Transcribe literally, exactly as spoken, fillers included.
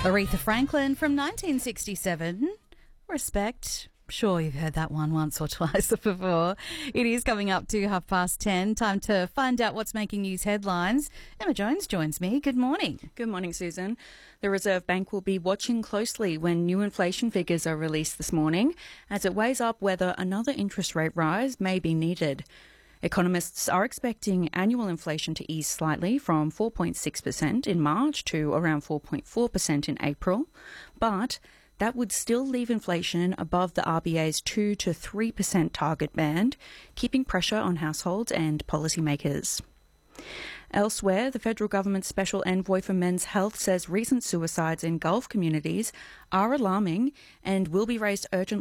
Aretha Franklin from nineteen sixty-seven. Respect. Sure, you've heard that one once or twice before. It is coming up to half past ten. Time to find out what's making news headlines. Emma Jones joins me. Good morning. Good morning, Susan. The Reserve Bank will be watching closely when new inflation figures are released this morning, as it weighs up whether another interest rate rise may be needed. Economists are expecting annual inflation to ease slightly from four point six percent in March to around four point four percent in April, but that would still leave inflation above the R B A's two to three percent target band, keeping pressure on households and policymakers. Elsewhere, the federal government's special envoy for men's health says recent suicides in Gulf communities are alarming and will be raised urgently